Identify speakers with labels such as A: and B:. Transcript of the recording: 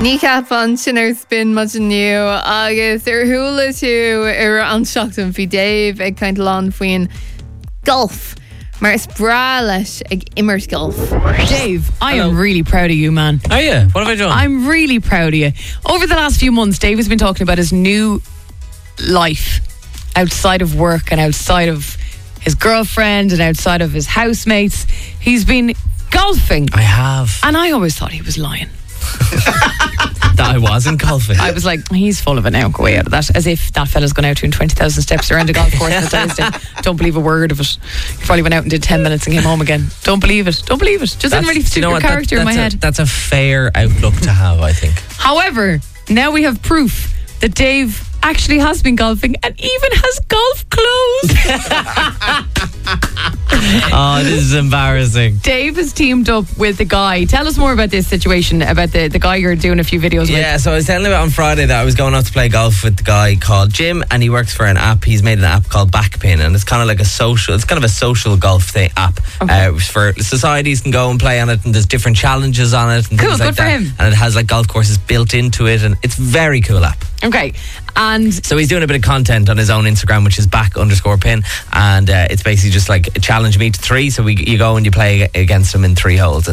A: Ní ceapan sin ar spin much nniu agus ar thula tú ar ansseachtain bhí Dave ag caint lán faoin golf. Maar is bra leis ag immers golf.
B: Dave, I am really proud of you, man.
C: Are you? What have I done?
B: I'm really proud of you. Over the last few months, Dave has been talking about his new life outside of work and outside of his girlfriend and outside of his housemates. He's been golfing.
C: I have.
B: And I always thought he was lying.
C: That I wasn't golfing.
B: I was like, he's full of it now. Go away out of that. As if that fella's gone out doing 20,000 steps around a golf course on a Thursday. Don't believe a word of it. He probably went out and did 10 minutes and came home again. Don't believe it. Don't believe it. Just didn't really suit your character in my head.
C: That's a fair outlook to have, I think.
B: However, now we have proof that Dave actually has been golfing and even has golf clothes.
C: Oh, this is embarrassing.
B: Dave has teamed up with the guy. Tell us more about this situation, about the guy you're doing a few videos with.
C: Yeah, so I was telling you about on Friday that I was going out to play golf with the guy called Jim, and he works for an app. He's made an app called Backpin, and it's kind of like a social golf app.
B: Okay.
C: For societies can go and play on it, and there's different challenges on it and
B: Cool,
C: things like
B: good for
C: that.
B: him.
C: And it has like golf courses built into it, and it's a very cool app.
B: Okay, and
C: So he's doing a bit of content on his own Instagram, which is back_pin, and it's basically just like challenge me to 3. So you go and you play against him in 3 holes.